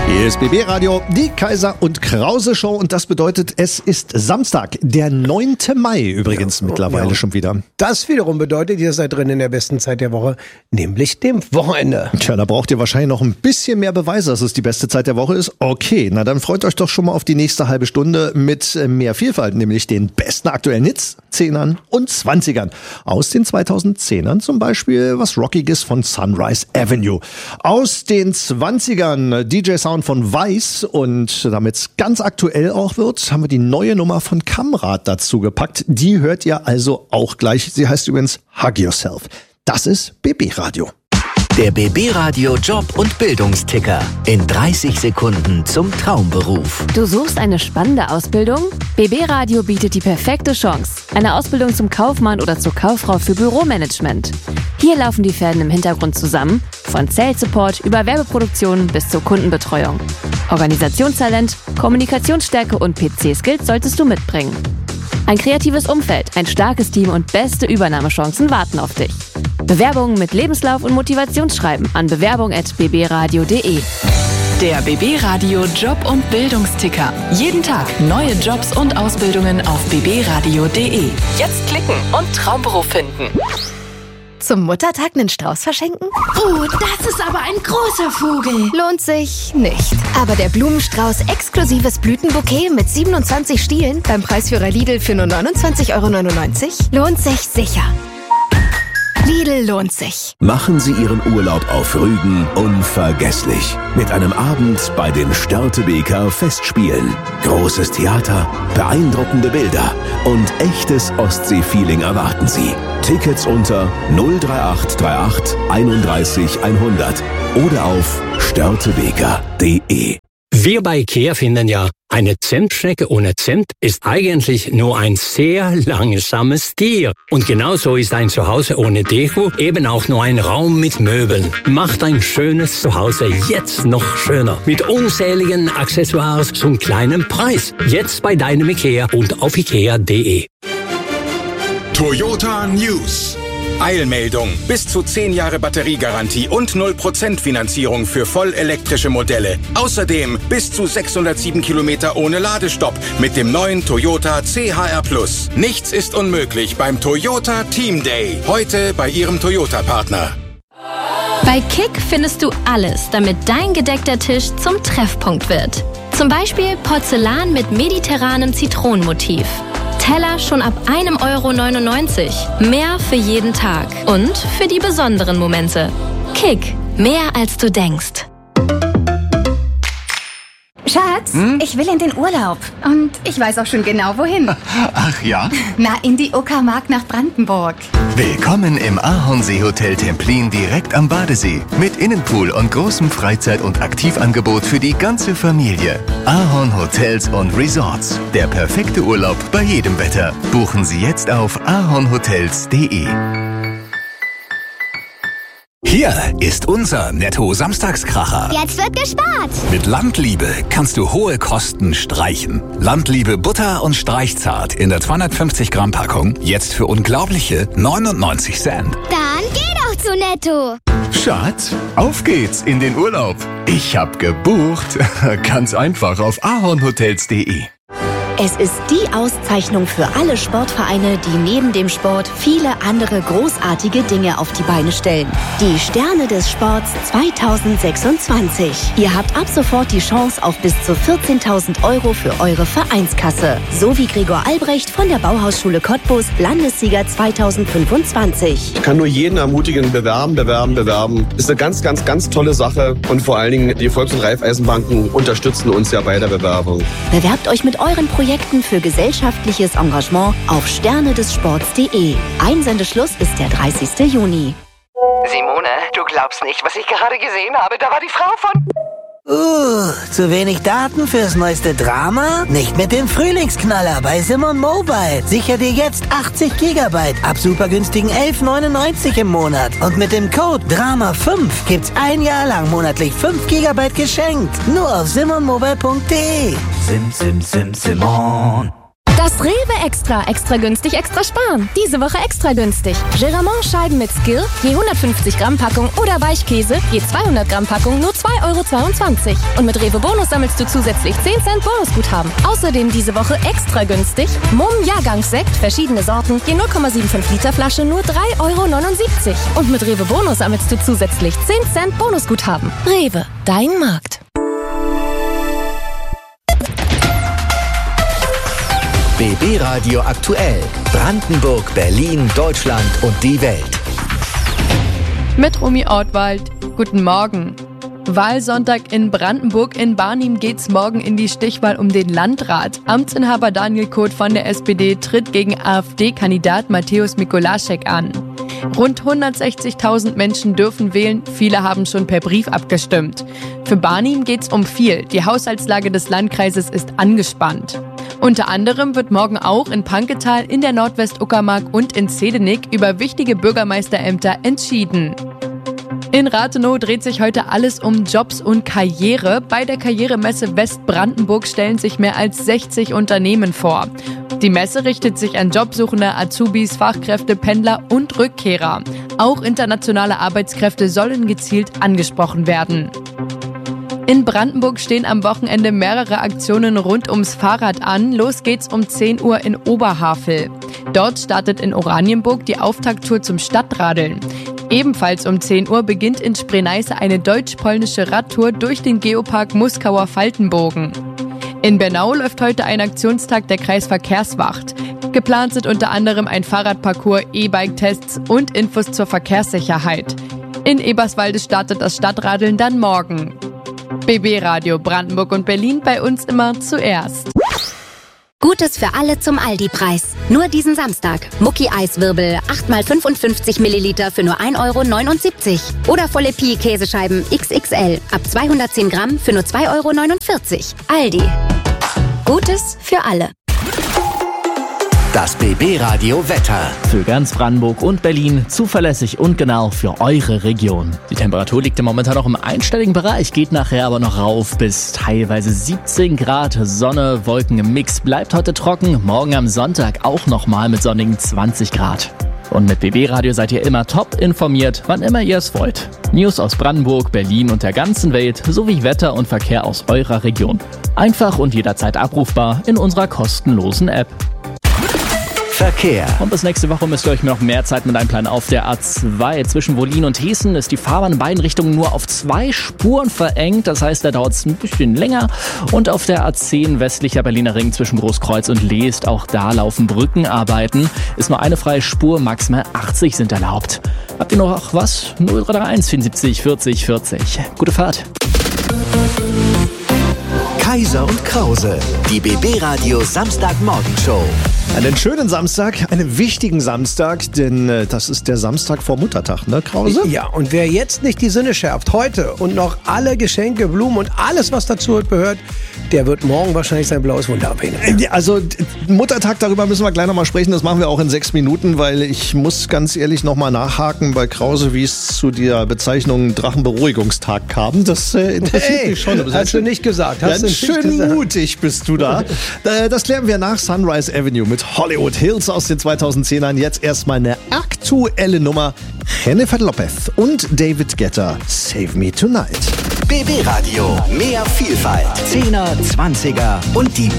Hier ist BB Radio, die Kaiser und Krause Show und das bedeutet, es ist Samstag, der 9. Mai übrigens mittlerweile schon wieder. Das wiederum bedeutet, ihr seid drin in der besten Zeit der Woche, nämlich dem Wochenende. Tja, da braucht ihr wahrscheinlich noch ein bisschen mehr Beweise, dass es die beste Zeit der Woche ist. Okay, na dann freut euch doch schon mal auf die nächste halbe Stunde mit mehr Vielfalt, nämlich den besten aktuellen Hits, 10ern und 20ern. Aus den 2010ern zum Beispiel was Rockiges von Sunrise Avenue. Aus den 20ern DJ-Sound von Weiß und damit es ganz aktuell auch wird, haben wir die neue Nummer von Kamrat dazu gepackt. Die hört ihr also auch gleich. Sie heißt übrigens Hug Yourself. Das ist BB Radio. Der BB Radio Job- und Bildungsticker. In 30 Sekunden zum Traumberuf. Du suchst eine spannende Ausbildung? BB Radio bietet die perfekte Chance. Eine Ausbildung zum Kaufmann oder zur Kauffrau für Büromanagement. Hier laufen die Fäden im Hintergrund zusammen. Von Sales Support über Werbeproduktion bis zur Kundenbetreuung. Organisationstalent, Kommunikationsstärke und PC-Skills solltest du mitbringen. Ein kreatives Umfeld, ein starkes Team und beste Übernahmechancen warten auf dich. Bewerbungen mit Lebenslauf und Motivationsschreiben an bewerbung@bbradio.de. Der BB Radio Job- und Bildungsticker. Jeden Tag neue Jobs und Ausbildungen auf bbradio.de. Jetzt klicken und Traumberuf finden. Zum Muttertag einen Strauß verschenken? Oh, das ist aber ein großer Vogel. Lohnt sich nicht. Aber der Blumenstrauß exklusives Blütenbouquet mit 27 Stielen beim Preisführer Lidl für nur 29,99 € lohnt sich sicher. Lidl lohnt sich. Machen Sie Ihren Urlaub auf Rügen unvergesslich. Mit einem Abend bei den Störtebeker Festspielen. Großes Theater, beeindruckende Bilder und echtes Ostsee-Feeling erwarten Sie. Tickets unter 03838 31 100 oder auf störtebeker.de. Wir bei IKEA finden ja, eine Zentschnecke ohne Zimt ist eigentlich nur ein sehr langsames Tier. Und genauso ist ein Zuhause ohne Deko eben auch nur ein Raum mit Möbeln. Macht ein schönes Zuhause jetzt noch schöner. Mit unzähligen Accessoires zum kleinen Preis. Jetzt bei deinem IKEA und auf ikea.de. Toyota News. Eilmeldung. Bis zu 10 Jahre Batteriegarantie und 0% Finanzierung für vollelektrische Modelle. Außerdem bis zu 607 Kilometer ohne Ladestopp mit dem neuen Toyota CHR+. Nichts ist unmöglich beim Toyota Team Day. Heute bei Ihrem Toyota-Partner. Bei Kick findest du alles, damit dein gedeckter Tisch zum Treffpunkt wird. Zum Beispiel Porzellan mit mediterranem Zitronenmotiv. Teller schon ab 1,99 €. Mehr für jeden Tag und für die besonderen Momente. Kick, mehr als du denkst. Schatz, ich will in den Urlaub. Und ich weiß auch schon genau, wohin. Ach ja? Na, in die Uckermark nach Brandenburg. Willkommen im Ahornsee-Hotel Templin direkt am Badesee. Mit Innenpool und großem Freizeit- und Aktivangebot für die ganze Familie. Ahorn Hotels und Resorts. Der perfekte Urlaub bei jedem Wetter. Buchen Sie jetzt auf ahornhotels.de. Hier ist unser Netto-Samstagskracher. Jetzt wird gespart. Mit Landliebe kannst du hohe Kosten streichen. Landliebe Butter und Streichzart in der 250 Gramm Packung. Jetzt für unglaubliche 99 Cent. Dann geh doch zu Netto. Schatz, auf geht's in den Urlaub. Ich hab gebucht. Ganz einfach auf ahornhotels.de. Es ist die Auszeichnung für alle Sportvereine, die neben dem Sport viele andere großartige Dinge auf die Beine stellen. Die Sterne des Sports 2026. Ihr habt ab sofort die Chance auf bis zu 14.000 € für eure Vereinskasse. So wie Gregor Albrecht von der Bauhausschule Cottbus, Landessieger 2025. Ich kann nur jeden ermutigen, bewerben. Ist eine ganz, ganz, ganz tolle Sache. Und vor allen Dingen, die Volks- und Raiffeisenbanken unterstützen uns ja bei der Bewerbung. Bewerbt euch mit euren Projekten für gesellschaftliches Engagement auf sternedessports.de. Einsendeschluss ist der 30. Juni. Simone, du glaubst nicht, was ich gerade gesehen habe. Da war die Frau von... Zu wenig Daten fürs neueste Drama? Nicht mit dem Frühlingsknaller bei Simon Mobile. Sicher dir jetzt 80 GB ab super günstigen 11,99 € im Monat. Und mit dem Code DRAMA5 gibt's ein Jahr lang monatlich 5 GB geschenkt. Nur auf simonmobile.de. Simon. Das Rewe Extra. Extra günstig, extra sparen. Diese Woche extra günstig. Geramont-Scheiben mit Skill, je 150 Gramm Packung oder Weichkäse, je 200 Gramm Packung, nur 2,22 €. Und mit Rewe Bonus sammelst du zusätzlich 10 Cent Bonusguthaben. Außerdem diese Woche extra günstig. Mumm Jahrgangssekt, verschiedene Sorten, je 0,75 Liter Flasche, nur 3,79 €. Und mit Rewe Bonus sammelst du zusätzlich 10 Cent Bonusguthaben. Rewe, dein Markt. BB Radio aktuell. Brandenburg, Berlin, Deutschland und die Welt. Mit Romy Ortwald. Guten Morgen. Wahlsonntag in Brandenburg. In Barnim geht's morgen in die Stichwahl um den Landrat. Amtsinhaber Daniel Koth von der SPD tritt gegen AfD-Kandidat Mateusz Mikolaschek an. Rund 160.000 Menschen dürfen wählen, viele haben schon per Brief abgestimmt. Für Barnim geht's um viel. Die Haushaltslage des Landkreises ist angespannt. Unter anderem wird morgen auch in Panketal, in der Nordwestuckermark und in Zedenik über wichtige Bürgermeisterämter entschieden. In Rathenow dreht sich heute alles um Jobs und Karriere. Bei der Karrieremesse Westbrandenburg stellen sich mehr als 60 Unternehmen vor. Die Messe richtet sich an Jobsuchende, Azubis, Fachkräfte, Pendler und Rückkehrer. Auch internationale Arbeitskräfte sollen gezielt angesprochen werden. In Brandenburg stehen am Wochenende mehrere Aktionen rund ums Fahrrad an. Los geht's um 10 Uhr in Oberhavel. Dort startet in Oranienburg die Auftakttour zum Stadtradeln. Ebenfalls um 10 Uhr beginnt in Spree-Neiße eine deutsch-polnische Radtour durch den Geopark Muskauer Faltenbogen. In Bernau läuft heute ein Aktionstag der Kreisverkehrswacht. Geplant sind unter anderem ein Fahrradparcours, E-Bike-Tests und Infos zur Verkehrssicherheit. In Eberswalde startet das Stadtradeln dann morgen. BB Radio Brandenburg und Berlin, bei uns immer zuerst. Gutes für alle zum Aldi-Preis. Nur diesen Samstag. Mucki-Eiswirbel 8x55 Milliliter für nur 1,79 €. Oder volle Pie-Käsescheiben XXL ab 210 Gramm für nur 2,49 €. Aldi. Gutes für alle. Das BB Radio Wetter. Für ganz Brandenburg und Berlin zuverlässig und genau für eure Region. Die Temperatur liegt momentan noch im einstelligen Bereich, geht nachher aber noch rauf bis teilweise 17 Grad. Sonne, Wolken im Mix, bleibt heute trocken. Morgen am Sonntag auch nochmal mit sonnigen 20 Grad. Und mit BB Radio seid ihr immer top informiert, wann immer ihr es wollt. News aus Brandenburg, Berlin und der ganzen Welt sowie Wetter und Verkehr aus eurer Region. Einfach und jederzeit abrufbar in unserer kostenlosen App. Verkehr. Und bis nächste Woche müsst ihr euch noch mehr Zeit mit einplanen. Auf der A2 zwischen Wollin und Hessen ist die Fahrbahn in beiden Richtungen nur auf 2 Spuren verengt. Das heißt, da dauert es ein bisschen länger. Und auf der A10 westlicher Berliner Ring zwischen Großkreuz und Leest, auch da laufen Brückenarbeiten. Ist nur eine freie Spur, maximal 80 sind erlaubt. Habt ihr noch was? 0331 74 40 40. Gute Fahrt. Kaiser und Krause. Die BB Radio Samstagmorgenshow. Einen schönen Samstag, einen wichtigen Samstag, denn das ist der Samstag vor Muttertag, ne, Krause? Ja, und wer jetzt nicht die Sinne schärft, heute und noch alle Geschenke, Blumen und alles, was dazu gehört, der wird morgen wahrscheinlich sein blaues Wunder abhängen. Also Muttertag, darüber müssen wir gleich nochmal sprechen, das machen wir auch in 6 Minuten, weil ich muss ganz ehrlich nochmal nachhaken bei Krause, wie es zu der Bezeichnung Drachenberuhigungstag kam. Das interessiert mich schon. Hast du nicht gesagt. Schön mutig bist du da. Das klären wir nach Sunrise Avenue mit Hollywood Hills aus den 2010ern. Jetzt erstmal eine aktuelle Nummer. Jennifer Lopez und David Guetta, Save Me Tonight. BB Radio, mehr Vielfalt, 10er, 20er und die